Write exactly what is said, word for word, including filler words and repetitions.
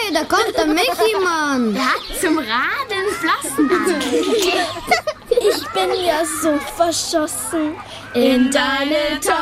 Hey, da kommt der Michi-Mann. Er hat zum Radeln Flossen an. Ich bin ja so verschossen In deine tolle